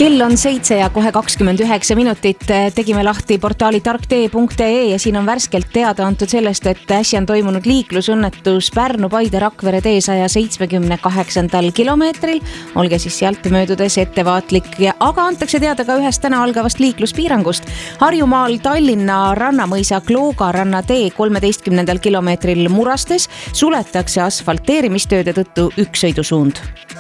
Kell on 7 ja kohe 29 minutit. Tegime lahti portaali tarktee.ee ja siin on värskelt teada antud sellest, et äsja on toimunud liiklusõnnetus Pärnu-Paide-Rakvere tee 178. kilomeetril. Olge siis sealt möödudes ettevaatlik. Aga antakse teada ka ühest täna algavast liikluspiirangust. Harjumaal Tallinna Rannamõisa Klooga rannatee 13. kilomeetril Murastes suletakse asfalteerimistööde tõttu üks sõidusuund.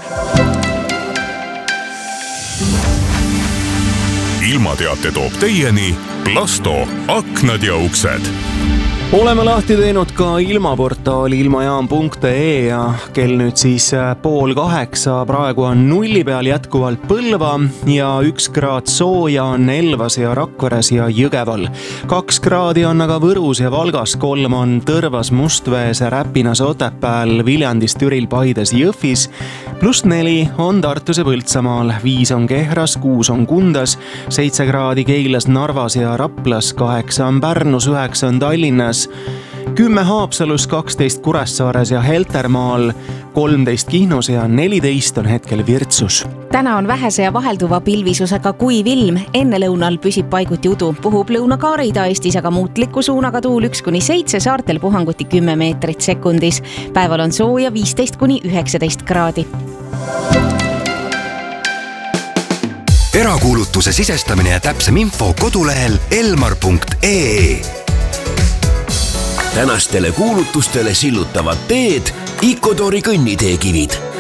Ilmateate toob teieni Plasto aknad ja uksed. Oleme lahti teinud ka ilmaportaali ilmajaam.ee ja kell nüüd siis 7:30. Praegu on nulli peal jätkuvalt Põlva ja 1 kraad sooja on Elvas ja Rakveres ja Jõgeval. 2 kraadi on aga Võrus ja Valgas, 3 on Tõrvas, Mustvees, Räpinas, Otepääl, Viljandis, Türil, Paides, Jõhvis, +4 on Tartus ja Põltsamaal, 5 on Kehras, 6 on Kundas, 7 kraadi Keilas, Narvas ja Raplas, 8 on Pärnus, 9 on Tallinnas, 10 Haapsalus, 12 Kuressaares ja Heltermaal, 13 Kihnus ja 14 on hetkel Virtsus. Täna on vähese ja vahelduva pilvisusega kuiv ilm. Enne lõunal püsib paiguti udu. Puhub lõunakaare Ida-Eestis aga muutliku suunaga tuul 1-7, saartel puhanguti 10 meetrit sekundis. Päeval on sooja 15-19 kraadi. Erakuulutuse sisestamine ja täpsem info kodulehel elmar.ee. Tänastele kuulutustele sillutavad teed Ikotori kõnniteekivid.